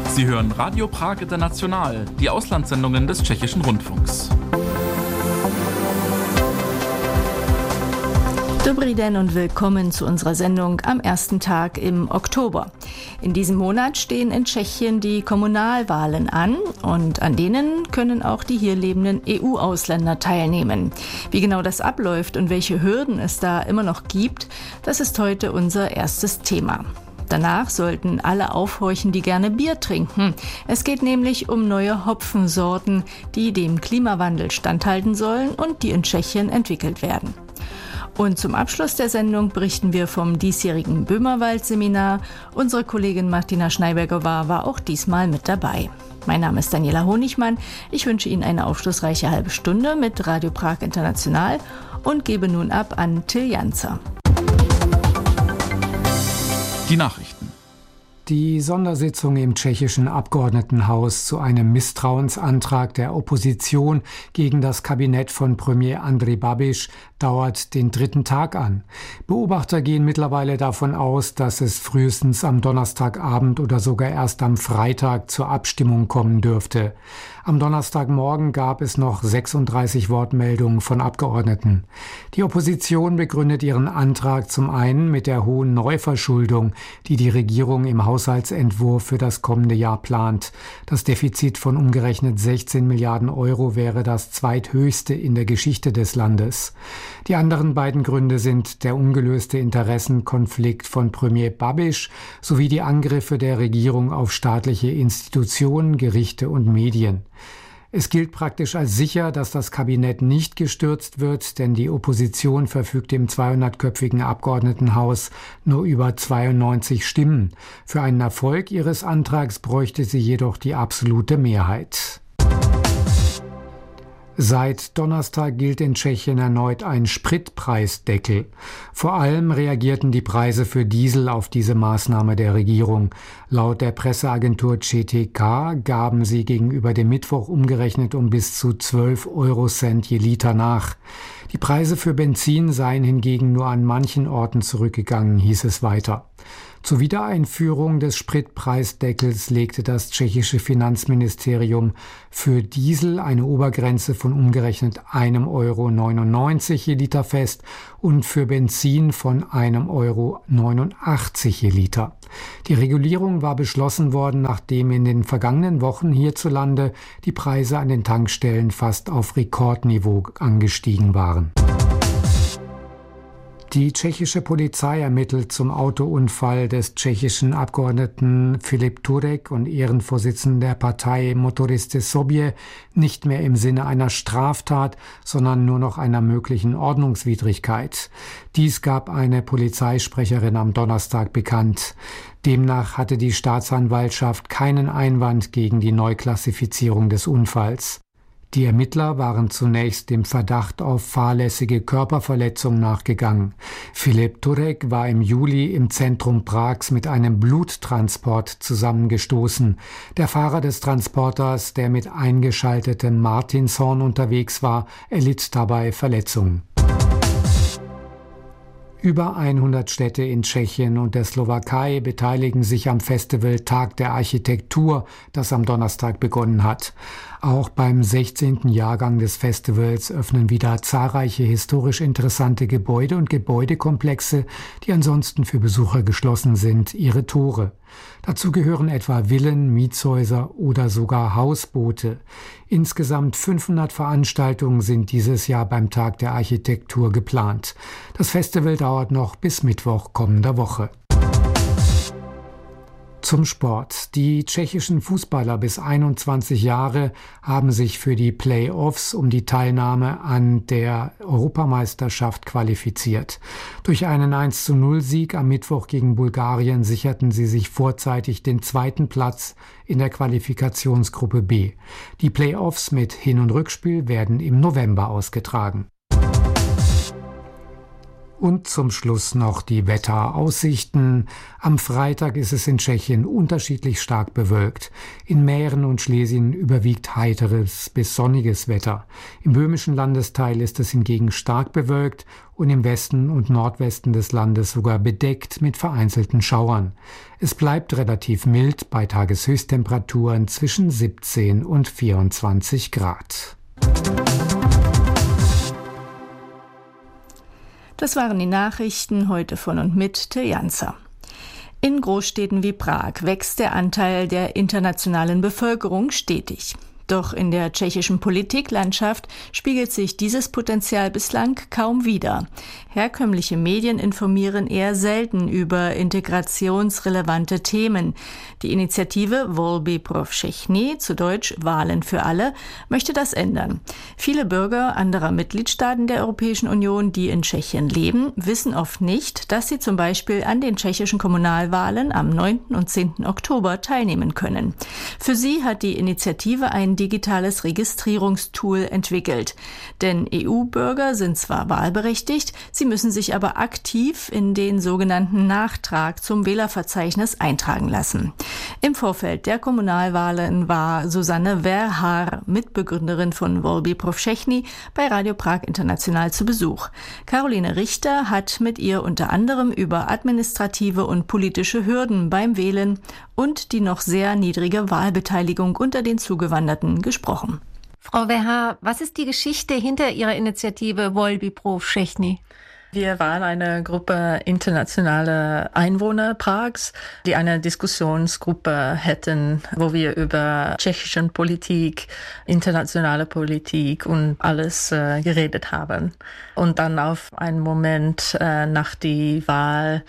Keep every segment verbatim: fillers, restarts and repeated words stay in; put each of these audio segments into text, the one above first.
Sie hören Radio Prag International, die Auslandssendungen des Tschechischen Rundfunks. Dobrý den und willkommen zu unserer Sendung am ersten Tag im Oktober. In diesem Monat stehen in Tschechien die Kommunalwahlen an und an denen können auch die hier lebenden E U-Ausländer teilnehmen. Wie genau das abläuft und welche Hürden es da immer noch gibt, das ist heute unser erstes Thema. Danach sollten alle aufhorchen, die gerne Bier trinken. Es geht nämlich um neue Hopfensorten, die dem Klimawandel standhalten sollen und die in Tschechien entwickelt werden. Und zum Abschluss der Sendung berichten wir vom diesjährigen Böhmerwald-Seminar. Unsere Kollegin Martina Schneiberger war, war auch diesmal mit dabei. Mein Name ist Daniela Honigmann. Ich wünsche Ihnen eine aufschlussreiche halbe Stunde mit Radio Prag International und gebe nun ab an Till Janzer. Die Nachrichten. Die Sondersitzung im tschechischen Abgeordnetenhaus zu einem Misstrauensantrag der Opposition gegen das Kabinett von Premier Andrej Babiš dauert den dritten Tag an. Beobachter gehen mittlerweile davon aus, dass es frühestens am Donnerstagabend oder sogar erst am Freitag zur Abstimmung kommen dürfte. Am Donnerstagmorgen gab es noch sechsunddreißig Wortmeldungen von Abgeordneten. Die Opposition begründet ihren Antrag zum einen mit der hohen Neuverschuldung, die die Regierung im Haushaltsentwurf für das kommende Jahr plant. Das Defizit von umgerechnet sechzehn Milliarden Euro wäre das zweithöchste in der Geschichte des Landes. Die anderen beiden Gründe sind der ungelöste Interessenkonflikt von Premier Babiš sowie die Angriffe der Regierung auf staatliche Institutionen, Gerichte und Medien. Es gilt praktisch als sicher, dass das Kabinett nicht gestürzt wird, denn die Opposition verfügt im zweihundertköpfigen Abgeordnetenhaus nur über zweiundneunzig Stimmen. Für einen Erfolg ihres Antrags bräuchte sie jedoch die absolute Mehrheit. Seit Donnerstag gilt in Tschechien erneut ein Spritpreisdeckel. Vor allem reagierten die Preise für Diesel auf diese Maßnahme der Regierung. Laut der Presseagentur C T K gaben sie gegenüber dem Mittwoch umgerechnet um bis zu zwölf Eurocent je Liter nach. Die Preise für Benzin seien hingegen nur an manchen Orten zurückgegangen, hieß es weiter. Zur Wiedereinführung des Spritpreisdeckels legte das tschechische Finanzministerium für Diesel eine Obergrenze von umgerechnet einem Euro neunundneunzig je Liter fest und für Benzin von einem Euro neunundachtzig je Liter. Die Regulierung war beschlossen worden, nachdem in den vergangenen Wochen hierzulande die Preise an den Tankstellen fast auf Rekordniveau angestiegen waren. Die tschechische Polizei ermittelt zum Autounfall des tschechischen Abgeordneten Filip Turek und Ehrenvorsitzenden der Partei Motoristy Sobě nicht mehr im Sinne einer Straftat, sondern nur noch einer möglichen Ordnungswidrigkeit. Dies gab eine Polizeisprecherin am Donnerstag bekannt. Demnach hatte die Staatsanwaltschaft keinen Einwand gegen die Neuklassifizierung des Unfalls. Die Ermittler waren zunächst dem Verdacht auf fahrlässige Körperverletzung nachgegangen. Filip Turek war im Juli im Zentrum Prags mit einem Bluttransport zusammengestoßen. Der Fahrer des Transporters, der mit eingeschaltetem Martinshorn unterwegs war, erlitt dabei Verletzungen. Über hundert Städte in Tschechien und der Slowakei beteiligen sich am Festival Tag der Architektur, das am Donnerstag begonnen hat. Auch beim sechzehnten Jahrgang des Festivals öffnen wieder zahlreiche historisch interessante Gebäude und Gebäudekomplexe, die ansonsten für Besucher geschlossen sind, ihre Tore. Dazu gehören etwa Villen, Mietshäuser oder sogar Hausboote. Insgesamt fünfhundert Veranstaltungen sind dieses Jahr beim Tag der Architektur geplant. Das Festival dauert noch bis Mittwoch kommender Woche. Zum Sport. Die tschechischen Fußballer bis einundzwanzig Jahre haben sich für die Play-offs um die Teilnahme an der Europameisterschaft qualifiziert. Durch einen eins zu null Sieg am Mittwoch gegen Bulgarien sicherten sie sich vorzeitig den zweiten Platz in der Qualifikationsgruppe B. Die Play-offs mit Hin- und Rückspiel werden im November ausgetragen. Und zum Schluss noch die Wetteraussichten. Am Freitag ist es in Tschechien unterschiedlich stark bewölkt. In Mähren und Schlesien überwiegt heiteres bis sonniges Wetter. Im böhmischen Landesteil ist es hingegen stark bewölkt und im Westen und Nordwesten des Landes sogar bedeckt mit vereinzelten Schauern. Es bleibt relativ mild bei Tageshöchsttemperaturen zwischen siebzehn und vierundzwanzig Grad. Das waren die Nachrichten heute von und mit Till Janzer. In Großstädten wie Prag wächst der Anteil der internationalen Bevölkerung stetig. Doch in der tschechischen Politiklandschaft spiegelt sich dieses Potenzial bislang kaum wider. Herkömmliche Medien informieren eher selten über integrationsrelevante Themen. Die Initiative Volby pro všechny, zu Deutsch Wahlen für alle, möchte das ändern. Viele Bürger anderer Mitgliedstaaten der Europäischen Union, die in Tschechien leben, wissen oft nicht, dass sie zum Beispiel an den tschechischen Kommunalwahlen am neunten und zehnten Oktober teilnehmen können. Für sie hat die Initiative ein digitales Registrierungstool entwickelt. Denn E U-Bürger sind zwar wahlberechtigt, sie müssen sich aber aktiv in den sogenannten Nachtrag zum Wählerverzeichnis eintragen lassen. Im Vorfeld der Kommunalwahlen war Susanne Verhaar, Mitbegründerin von Volby pro všechny, bei Radio Prag International zu Besuch. Caroline Richter hat mit ihr unter anderem über administrative und politische Hürden beim Wählen und die noch sehr niedrige Wahlbeteiligung unter den Zugewanderten gesprochen. Frau Verhaar, was ist die Geschichte hinter Ihrer Initiative Volby pro všechny? Wir waren eine Gruppe internationaler Einwohner Prags, die eine Diskussionsgruppe hätten, wo wir über tschechische Politik, internationale Politik und alles äh, geredet haben. Und dann auf einen Moment äh, nach der Wahl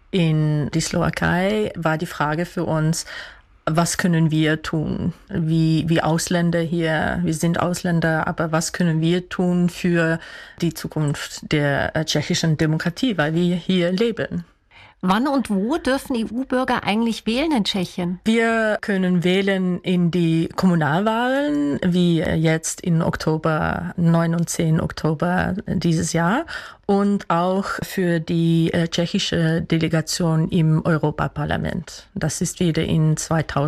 in die Slowakei war die Frage für uns, was können wir tun? Wie, wie Ausländer hier, wir sind Ausländer, aber was können wir tun für die Zukunft der äh, tschechischen Demokratie, weil wir hier leben? Wann und wo dürfen E U-Bürger eigentlich wählen in Tschechien? Wir können wählen in die Kommunalwahlen, wie jetzt im Oktober, neun und zehn Oktober dieses Jahr, und auch für die äh, tschechische Delegation im Europaparlament. Das ist wieder in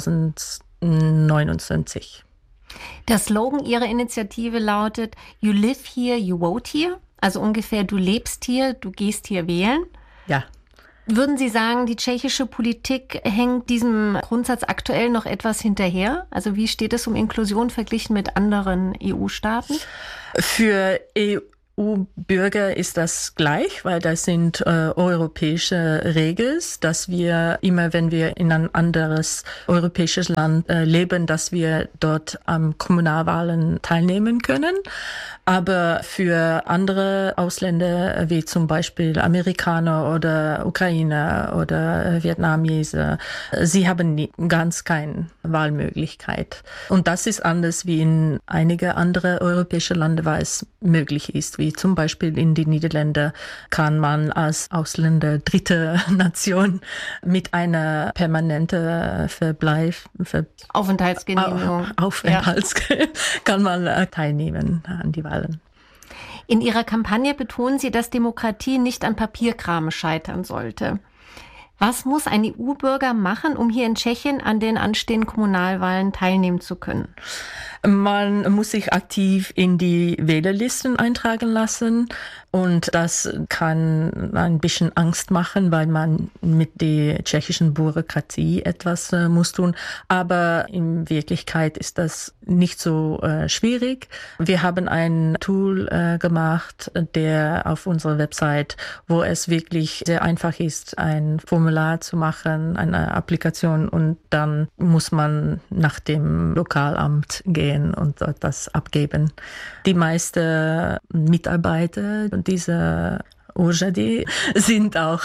zweitausendneunundzwanzig. Der Slogan Ihrer Initiative lautet You live here, you vote here. Also ungefähr, du lebst hier, du gehst hier wählen. Ja. Würden Sie sagen, die tschechische Politik hängt diesem Grundsatz aktuell noch etwas hinterher? Also wie steht es um Inklusion verglichen mit anderen E U-Staaten? Für E U-Bürger ist das gleich, weil das sind äh, europäische Regeln, dass wir immer, wenn wir in ein anderes europäisches Land äh, leben, dass wir dort am Kommunalwahlen teilnehmen können. Aber für andere Ausländer, wie zum Beispiel Amerikaner oder Ukrainer oder Vietnamese, sie haben nie, ganz keine Wahlmöglichkeit. Und das ist anders wie in einige andere europäische Länder, weil es möglich ist. Wie zum Beispiel in den Niederlanden kann man als Ausländer dritte Nation mit einer permanenten Verbleib, Ver Aufenthaltsgenehmigung, Aufenthalts ja. kann man teilnehmen an die Wahlen. In Ihrer Kampagne betonen Sie, dass Demokratie nicht an Papierkram scheitern sollte. Was muss ein E U-Bürger machen, um hier in Tschechien an den anstehenden Kommunalwahlen teilnehmen zu können? Man muss sich aktiv in die Wählerlisten eintragen lassen und das kann ein bisschen Angst machen, weil man mit der tschechischen Bürokratie etwas äh, muss tun. Aber in Wirklichkeit ist das nicht so äh, schwierig. Wir haben ein Tool äh, gemacht, der auf unserer Website, wo es wirklich sehr einfach ist, ein Formular zu machen, eine Applikation, und dann muss man nach dem Lokalamt gehen und dort das abgeben. Die meisten Mitarbeiter dieser Úřady sind auch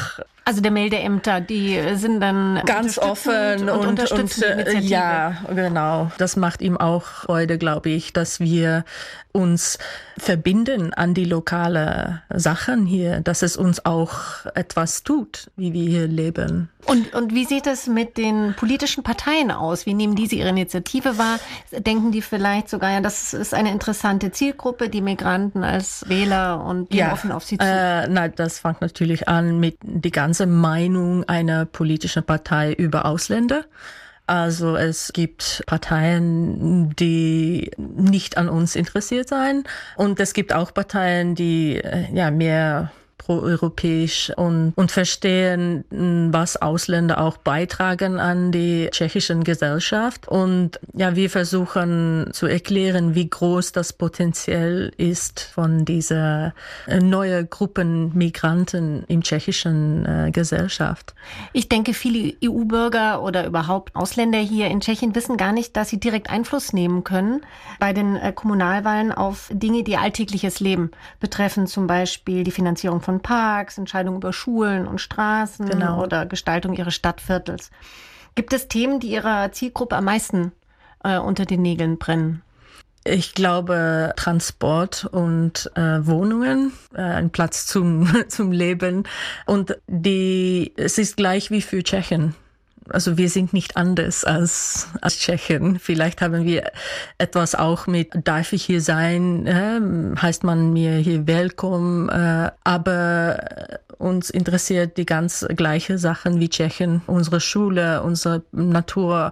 Also der Meldeämter, die sind dann ganz offen und, und unterstützen und, die Initiative. Ja, genau. Das macht ihm auch Freude, glaube ich, dass wir uns verbinden an die lokale Sachen hier, dass es uns auch etwas tut, wie wir hier leben. Und, und wie sieht es mit den politischen Parteien aus? Wie nehmen diese ihre Initiative wahr? Denken die vielleicht sogar, ja, das ist eine interessante Zielgruppe, die Migranten als Wähler, und gehen ja, offen auf sie zu? Äh, nein, das fängt natürlich an mit die ganze Meinung einer politischen Partei über Ausländer. Also es gibt Parteien, die nicht an uns interessiert sein, und es gibt auch Parteien, die ja mehr proeuropäisch und, und verstehen, was Ausländer auch beitragen an die tschechischen Gesellschaft. Und ja, wir versuchen zu erklären, wie groß das Potenzial ist von dieser neuen Gruppen Migranten im tschechischen äh, Gesellschaft. Ich denke, viele E U-Bürger oder überhaupt Ausländer hier in Tschechien wissen gar nicht, dass sie direkt Einfluss nehmen können bei den äh, Kommunalwahlen auf Dinge, die ihr alltägliches Leben betreffen, zum Beispiel die Finanzierung von Parks, Entscheidungen über Schulen und Straßen, genau, oder Gestaltung ihres Stadtviertels. Gibt es Themen, die Ihrer Zielgruppe am meisten äh, unter den Nägeln brennen? Ich glaube, Transport und äh, Wohnungen, äh, ein Platz zum zum Leben. Und die, es ist gleich wie für Tschechen. Also wir sind nicht anders als, als Tschechen. Vielleicht haben wir etwas auch mit, darf ich hier sein, äh, heißt man mir hier willkommen, äh, aber uns interessiert die ganz gleiche Sachen wie Tschechen. Unsere Schule, unsere Natur,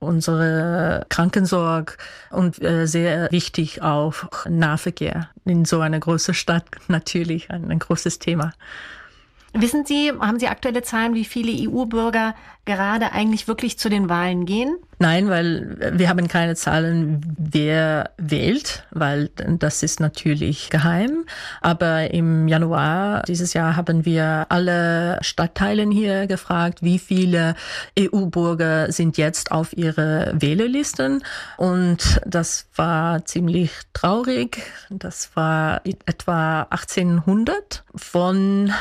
unsere Krankensorge und äh, sehr wichtig auch Nahverkehr. In so einer großen Stadt natürlich ein, ein großes Thema. Wissen Sie, haben Sie aktuelle Zahlen, wie viele E U-Bürger gerade eigentlich wirklich zu den Wahlen gehen? Nein, weil wir haben keine Zahlen, wer wählt, weil das ist natürlich geheim. Aber im Januar dieses Jahr haben wir alle Stadtteilen hier gefragt, wie viele E U-Bürger sind jetzt auf ihre Wählerlisten. Und das war ziemlich traurig. Das war etwa achtzehnhundert von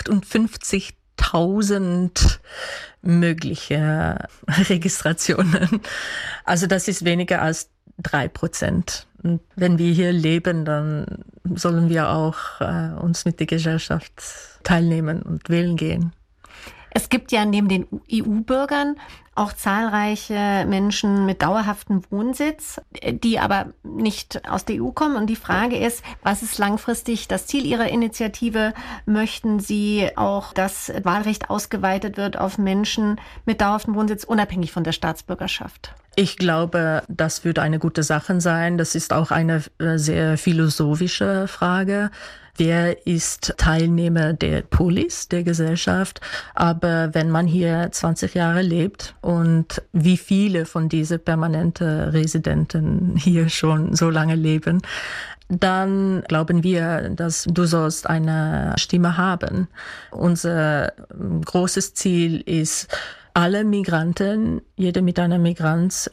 achtundfünfzigtausend mögliche Registrationen. Also das ist weniger als drei Prozent. Und wenn wir hier leben, dann sollen wir auch äh, uns mit der Gesellschaft teilnehmen und wählen gehen. Es gibt ja neben den E U-Bürgern auch zahlreiche Menschen mit dauerhaftem Wohnsitz, die aber nicht aus der E U kommen. Und die Frage ist, was ist langfristig das Ziel Ihrer Initiative? Möchten Sie auch, dass Wahlrecht ausgeweitet wird auf Menschen mit dauerhaftem Wohnsitz, unabhängig von der Staatsbürgerschaft? Ich glaube, das würde eine gute Sache sein. Das ist auch eine sehr philosophische Frage. Wer ist Teilnehmer der Polis, der Gesellschaft? Aber wenn man hier zwanzig Jahre lebt und wie viele von diesen permanenten Residenten hier schon so lange leben, dann glauben wir, dass du sollst eine Stimme haben. Unser großes Ziel ist, alle Migranten, jeder mit einer Migranz